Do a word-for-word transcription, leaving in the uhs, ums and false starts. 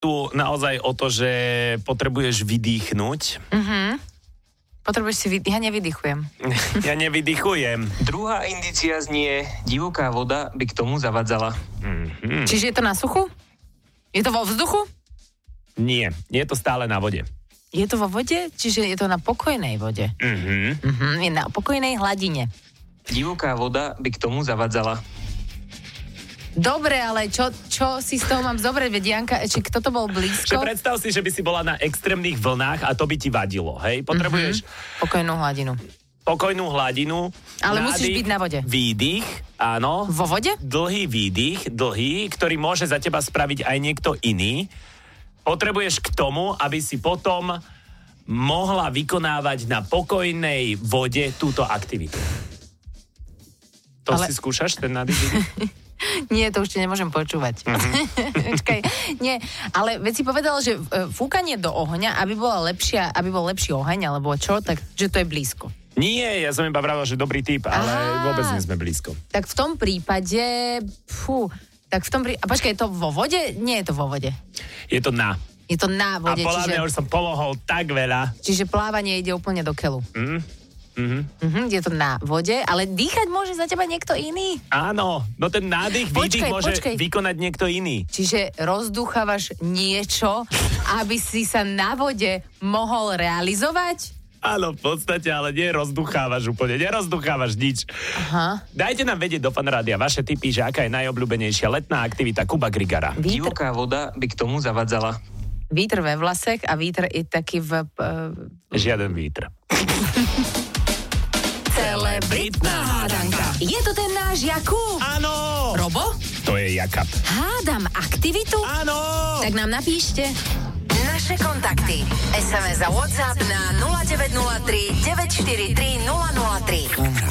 tu naozaj o to, že potrebuješ vydýchnuť. Mhm. Potrebuješ si vydýchnuť. Ja nevydychujem. Ja nevydychujem. Druhá indícia znie, divoká voda by k tomu zavadzala. Mm-hmm. Čiže je to na suchu? Je to vo vzduchu? Nie, je to stále na vode. Je to vo vode? Čiže je to na pokojnej vode? Mhm. Mhm, je na pokojnej hladine. Divoká voda by k tomu zavadzala. Dobre, ale čo, čo si z toho mám zobrať? Veď Janka, či kto to bol blízko? Že predstav si, že by si bola na extrémnych vlnách a to by ti vadilo, hej? Potrebuješ Mm-hmm. Pokojnú hladinu. pokojnú hladinu. Ale nádych, musíš byť na vode. Výdych, áno. Vo vode? Dlhý výdych, dlhý, ktorý môže za teba spraviť aj niekto iný. Potrebuješ k tomu, aby si potom mohla vykonávať na pokojnej vode túto aktivitu. To Ale... si skúšaš, ten nádych, výdych? Nie, to už ti nemôžem počúvať. Mm-hmm. Počkaj, nie, ale veď si povedal, že fúkanie do ohňa, aby bola lepšia, aby bol lepší oheň, alebo čo, tak že to je blízko. Nie, ja som iba vravel, že dobrý typ, ale Aha. vôbec nie sme blízko. Tak v tom prípade, fú, tak v tom prípade, a počkaj, je to vo vode? Nie je to vo vode. Je to na. Je to na vode, a podľa čiže... mňa už som pomohol tak veľa. Čiže plávanie ide úplne do keľu. Mm. Mm-hmm. Mhm, je to na vode, ale dýchať môže za teba niekto iný? Áno, no ten nádych, výdych Počkaj, môže počkaj. vykonať niekto iný. Čiže rozdúchavaš niečo, aby si sa na vode mohol realizovať? Áno, v podstate, ale nie rozduchávaš úplne, nerozduchávaš nič. Aha. Dajte nám vedieť do Fanrádia vaše tipy, že aká je najobľúbenejšia letná aktivita Kuba Grigara. Vítr, Divoká voda by k tomu zavadzala. vítr ve vlasech a vítr i taký v... Uh, Žiaden vítr. Celebritná hádanka. Je to ten náš Jakub? Áno! Robo? To je Jakab. Hádam aktivitu? Áno! Tak nám napíšte. Naše kontakty. es em es a WhatsApp na nula deväť nula tri deväť štyri tri nula nula tri.